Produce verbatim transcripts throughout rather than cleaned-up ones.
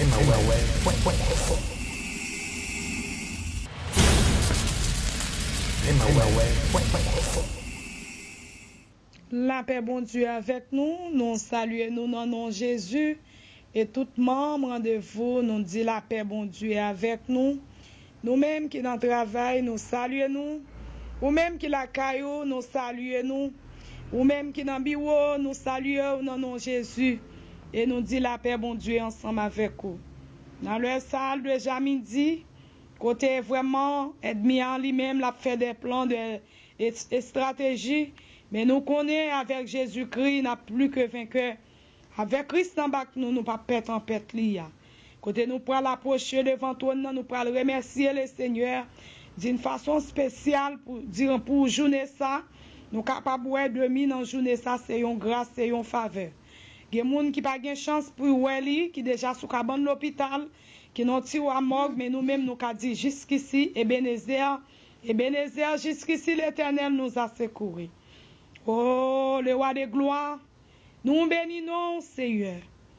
La paix, bon Dieu, avec nous. Nous saluons nous dans le nom de Jésus. Et tout membre de vous, nous dit la paix, bon Dieu, avec nous. Nous-mêmes qui dans le travail, nous saluons nous. Ou même qui la caillou, nous saluons nous. Ou même qui dans le bureau, nous saluons dans le nom de Jésus. Et nous dit la paix, bon Dieu, ensemble avec vous. Dans le salle de Jamidi, côté vraiment, ennemi en lui-même, l'a fait des plans de, et, et stratégies. Mais nous connaissons avec Jésus-Christ, n'a plus que vainqueur. Avec Christ en bas, nous ne pas pète en pète liya. Côté nous pour l'approcher devant toi, nous pour remercier le Seigneur d'une façon spéciale pour dire pour journée ça, nous capables de demi dans journée ça, c'est une grâce, c'est une faveur. Il y a des gens qui n'ont pas de chance pour Weli, qui déjà sous cabane de l'hôpital, qui n'ont tiré à morgue, mais nous-mêmes nous avons dit jusqu'ici, Ebenezer, Ebenezer, jusqu'ici l'Éternel nous a secourus. Oh, le roi de gloire, nous bénissons, Seigneur.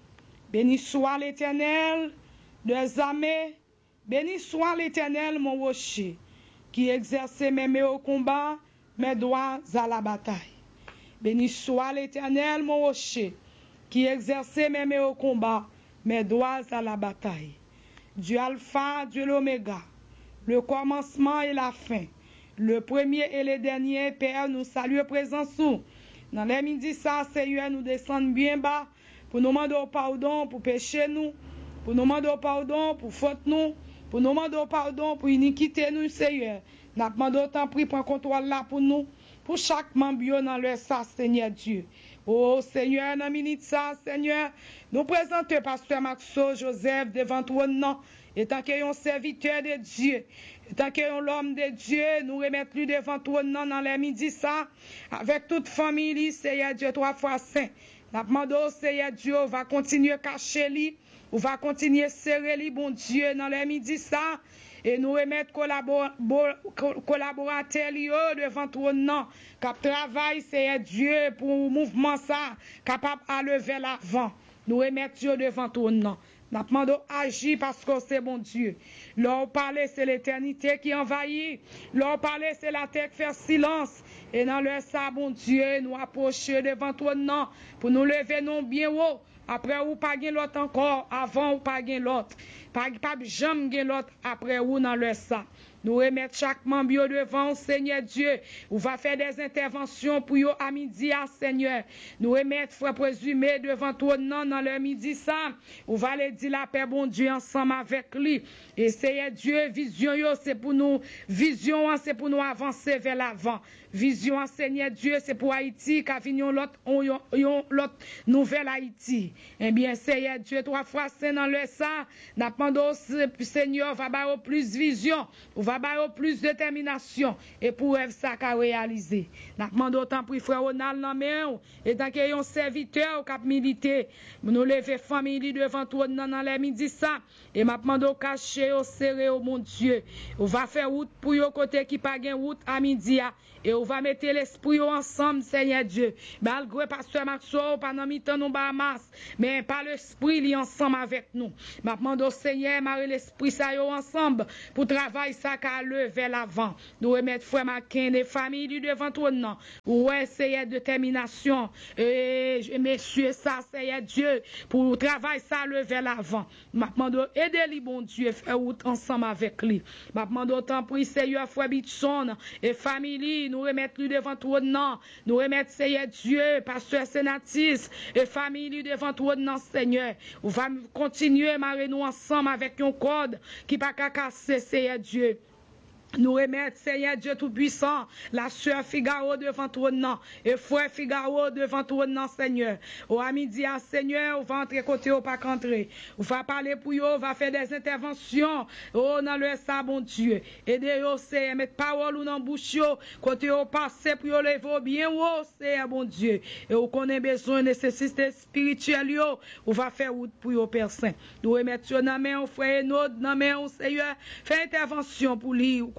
Béni soit l'Éternel des armées, béni soit l'Éternel, mon rocher, qui exerce mes mains au combat, mes doigts à la bataille. Béni soit l'Éternel, mon rocher, qui exerce mes mains au combat, mes doigts à la bataille. Dieu Alpha, Dieu l'Oméga, le commencement et la fin, le premier et le dernier, Père, nous saluons présence sous. Dans les midi, ça, Seigneur, nous descendons bien bas pour nous demander pardon pour pécher nous, pour nous demander pardon pour faute nous, pour nous demander pardon pour iniquité nous, Seigneur. Nous demandons autant pris pour contrôle là pour nous, pour chaque membre dans le ça, Seigneur Dieu. Oh Seigneur, dans minute ça, Seigneur, nous présentons Pasteur Maxo Joseph devant toi, non. Et tant qu'il y a un serviteur de Dieu, et tant qu'il y a l'homme de Dieu, nous remettons lui devant toi, non, dans les midi ça, avec toute famille, Seigneur Dieu, trois fois saint. Nous demandons, Seigneur Dieu, on va continuer à cacher lui, on va continuer à serrer lui, bon Dieu, dans les midi ça, et nous remettre collabor collaborateurs devant toi, non, qui travaille, Seigneur Dieu, pour le mouvement ça, capable à lever l'avant. Nous remettons devant toi, non. Nous demandons agir parce que c'est bon Dieu. Leur parler, c'est l'éternité qui envahit. Leur parler, c'est la terre qui fait silence. Et dans le ça, bon Dieu, nous approcher devant toi, non, pour nous lever non bien haut. Après ou pas gain l'autre encore, avant ou pas gain l'autre. Pas pas jamais gain l'autre après ou dans le ça. Nous remettre chaque membre devant Seigneur Dieu. On va faire des interventions pour yo à midi à Seigneur. Nous remettre frère présumé devant toi non dans le midi ça. On va le dire la paix bon Dieu ensemble avec lui. Et Seigneur Dieu, vision yo c'est pour nous, vision c'est pour nous avancer vers l'avant. Vision Seigneur Dieu, c'est pour Haïti qu'a vignon l'autre l'autre nouvelle Haïti. Eh bien Seigneur Dieu, trois fois saint dans le ça, n'attendons Seigneur va avoir plus vision, va avoir plus détermination et pour ça qu'a réaliser. N'attendons autant pour frère Ronald dans main et tant qu'il y a un serviteur cap militaire, nous lever famille devant toi dans les midi ça et m'attendons cacher au serré au mon Dieu. On va faire route pour yo côté qui pas gain route à midi et on va mettre l'esprit ensemble, Seigneur Dieu. Malgré pasteur Maxo, pas dans mi-temps nous Bahamas, mais par l'esprit li ensemble avec nous. M'a demandé au Seigneur, marie l'esprit ça yo ensemble pour travailler ça qu'à lever l'avant. Nous remettre frère Maquin des familles devant toi non. Ouais, Seigneur détermination et messieurs ça, Seigneur Dieu, pour travailler ça lever l'avant. M'a demandé aider lui bon Dieu faire route ensemble avec lui. M'a demandé autant pour Seigneur frère Bitson et famille nous remettre lui devant toi non. Nous remettre Seigneur Dieu, pasteur Sénatis et famille devant toi non Seigneur. On va continuer marrer nous ensemble avec un code qui pas qu'à casser Seigneur Dieu. Nous remettre Seigneur Dieu Tout-Puissant, la sœur Figaro devant toi non, et frère Figaro devant toi non Seigneur. Au à midi à Seigneur, on va entrer côté ou pas qu'entrer. On va parler pour eux, on va faire des interventions. Oh dans le ça bon Dieu. Aidez eux Seigneur, mettre parole ou dans bouche côté au passer pour lever bien haut Seigneur bon Dieu. Et on connaît besoin nécessité spirituelle yo, on va faire route pour eux Père Saint. Nous remettre dans main au frère Enod dans main au Seigneur, faire intervention pour lui.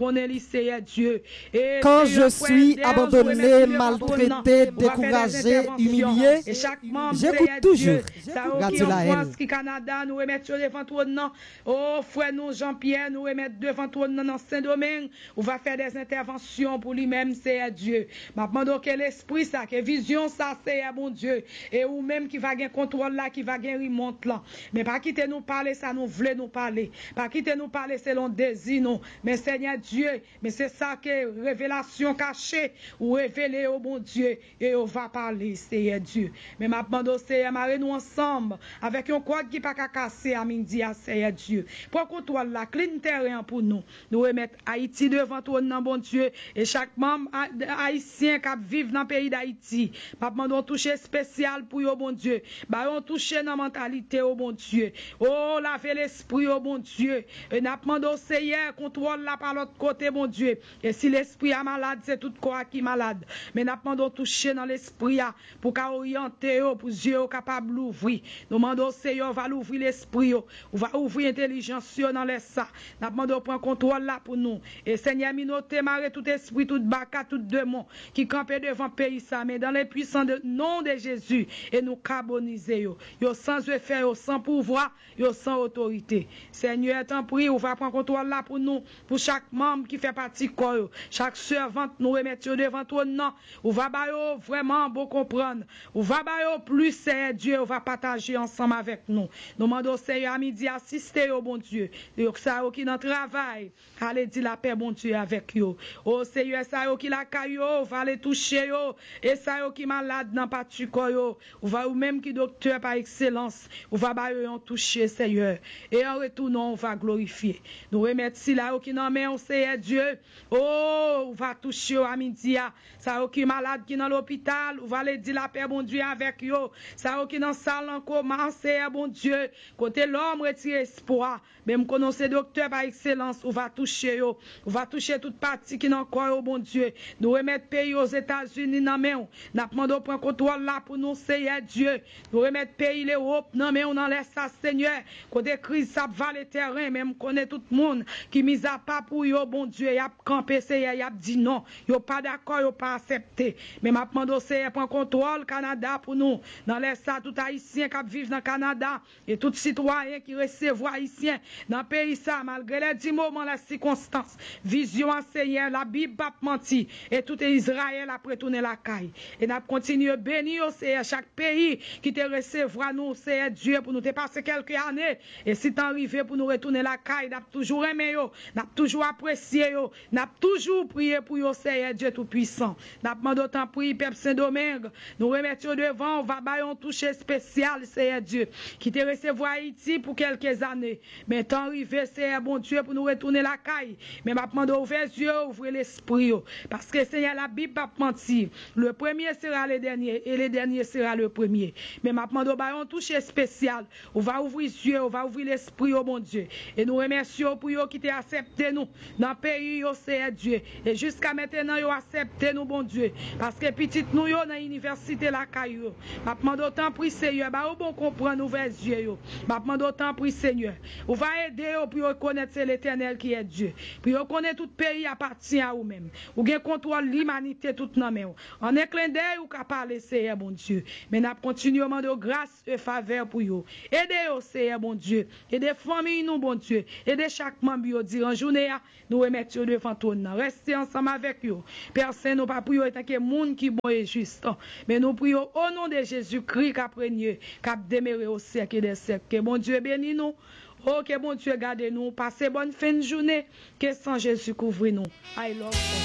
connaît lui, Seigneur Dieu. Et Quand Seigneur, je suis frère, abandonné, Dieu, maltraité, on va faire des découragé, interventions. humilié, Et chaque membre, j'écoute Seigneur toujours. Dieu, ça qui en Radulael. France, qui Canada, nous remettons devant toi, non. Oh, frère, nous, Jean-Pierre, nous remettons devant toi, non, dans Saint-Domingue. On va faire des interventions pour lui-même, Seigneur Dieu. Ma demande que l'esprit, ça, que vision, ça, Seigneur, bon Dieu. Et ou même qui va gagner contrôle là, qui va gagner remonte là. Mais pas quitter nous parler, ça nous voulait nous parler. Pas quitter nous parler selon désir, non. Mais Seigneur Dieu, mais c'est ça que révélation cachée, ou révélée au bon Dieu, et on va parler, Seigneur Dieu. Mais ma demande, Seigneur, marrer nous ensemble, avec un quoi qui pas qu'à casser à midi, Seigneur Dieu. Pour qu'on toi là, clean terrain pour nous. Nous remettre Haïti devant toi, non, bon Dieu, et chaque membre haïtien qui vit dans le pays d'Haïti. Ma demande toucher spécial pour yo, bon Dieu. Bah, on toucher dans la mentalité, au bon Dieu. Oh, laver l'esprit, au bon Dieu. Et n'a demandé au Seigneur, contrôle là par l'autre côté, bon Dieu. Et si l'esprit est malade, c'est tout corps qui est malade. Mais n'a demandé au toucher dans l'esprit, pour qu'à orienter, pour Dieu capable d'ouvrir. Nous demandons au Seigneur, va l'ouvrir l'esprit, on va ouvrir l'intelligence dans les ça. N'a demandé au prendre contrôle là pour nous. Et Seigneur, minoté, marre tout esprit, tout baka, tout démon, qui campait devant le pays, ça, mais dans les puissants de nom de Jésus, et nous carboniser, yo, yo sans effet, yo sans pouvoir, yo sans autorité. Seigneur, t'en prie, on va prendre contrôle là pour nous, pour chaque membre qui fait partie de corps, chaque servante, nous remettre devant toi, non, on va bailler vraiment beau comprendre, on va bailler plus, Seigneur Dieu, on va partager ensemble avec nous. Nous demandons, Seigneur, à midi, assister au bon Dieu, et ça, qui dans le travail, allez dire la paix, bon Dieu, avec yo. Oh Seigneur, ça, qui la caillou, va aller toucher yo, et ça, qui malade dans partie corps, ou va ou même qui docteur par excellence, ou va bailler en toucher, Seigneur, et en retournant, on va glorifier. Nous remercions là, qui n'en met, on Seigneur Dieu, oh, on va toucher à midi, ça, qui malade, qui dans l'hôpital, ou va aller dire la paix, bon Dieu, avec yo, ça, qui dans salle en coma, Seigneur, bon Dieu, côté l'homme retire espoir, même qu'on ce docteur par excellence, on va toucher yo, on va toucher toute partie qui n'a encore, bon Dieu, nous remettre pays aux États-Unis, non mais on, n'a demandé au point contrôle là pour nous, Seigneur Dieu, nous remettre pays l'Europe, non mais on en laisse ça, Seigneur, côté crise, ça va le terrain, même connaît tout le monde, qui mise à pas pour yo, bon Dieu, y a campé, Seigneur, y a dit non, yo pas d'accord, yo pas accepté, mais m'a demandé au Seigneur, point contrôle Canada pour nous, dans laisse ça, tout haïtien qui vivent dans le Canada, et tout citoyen qui recevent haïtien, dans le pays ça, malgré les dix moments, les circonstances, vision à Seigneur, la Bible pas menti, et tout Israël a retourné la caille, et n'a continué à bénir au Seigneur, chaque pays qui te recevra nous, Seigneur Dieu, pour nous te passer quelques années, et si t'es arrivé pour nous retourner la caille, n'a toujours aimé yo, n'a toujours apprécié yo, n'a toujours prié pour yo, Seigneur Dieu tout-puissant, n'a demandé autant prier, peuple Saint-Domingue, nous remettons devant, on va bailler un toucher spécial, Seigneur Dieu, qui te recevoir Haïti pour quelques années, mais t'es arrivé, Seigneur bon Dieu, pour nous retourner la caille, mais m'a demandé ouvrir les yeux, ouvrir l'esprit, parce que Seigneur, la Bible pas mentir, le premier sera le dernier, et le dernier sera le premier, mais m'a demandé un toucher spécial, on va ouvrir les yeux, on va ouvrir l'esprit, oh mon Dieu, et nous remercions pour eux qui t'ont accepté nous, dans le pays, oh Seigneur Dieu, et jusqu'à maintenant, ils ont accepté nous, bon Dieu, parce que petit nous, dans l'université, la caille, m'a demandé autant pour Seigneur, bah, au bon comprendre, ouvrir les yeux, m'a demandé autant pour Seigneur, on va aider pour reconnaître c'est l'Éternel qui est Dieu, pour reconnaître tout pays appartient à vous-même, ou bien contrôle l'humanité toute dans main, en un clin d'œil ou qu'à parler Seigneur bon Dieu, mais n'a continué à demander grâce et faveur pour vous, aidez au Seigneur bon Dieu, aidez familles nous bon Dieu, aidez chaque membre dire en journée nous remettons devant toi, restez ensemble avec vous, personne nous pas prier tant que monde qui bon et juste, mais nous prions au nom de Jésus-Christ qui a prégné, qui a demeuré au siècle des siècles, que bon Dieu bénisse nous. Oh, que bon Dieu garde nous. Passez bonne fin de journée. Que sans Jésus couvre nous. I love you.